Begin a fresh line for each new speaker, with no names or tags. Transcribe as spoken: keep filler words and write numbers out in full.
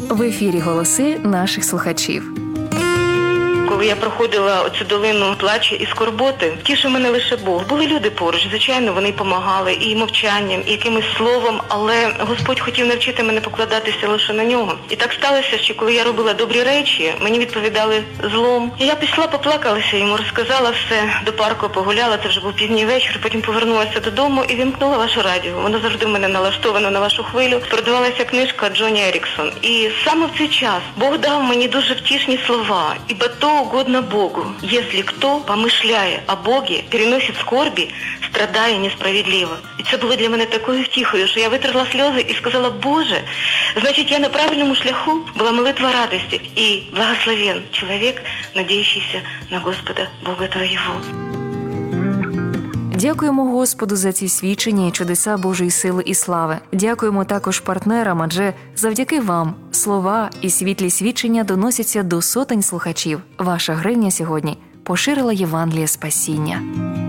В ефірі голоси наших слухачів.
Коли я проходила оцю долину плачу і скорботи, тішив мене лише Бог. Були люди поруч, звичайно, вони допомагали і мовчанням, і якимось словом, але Господь хотів навчити мене покладатися лише на нього. І так сталося, що коли я робила добрі речі, мені відповідали злом. І я пішла, поплакалася йому, розказала все, до парку погуляла, це вже був пізній вечір, потім повернулася додому і вімкнула ваше радіо. Воно завжди в мене налаштовано на вашу хвилю. Продавалася книжка Джоні Еріксон. І саме в цей час Бог дав мені дуже втішні слова. «Ибо то угодно Богу, если кто, помышляя о Боге, переносит скорби, страдая несправедливо». І це було для мене такою втіхою, що я витерла сльози і сказала: Боже, значить я на правильному шляху. Була молитва радості. І благословен чоловік, надіючийся на Господа Бога твоєго.
Дякуємо Господу за ці свідчення і чудеса Божої сили і слави. Дякуємо також партнерам, адже завдяки вам слова і світлі свідчення доносяться до сотень слухачів. Ваша гривня сьогодні поширила Євангеліє спасіння.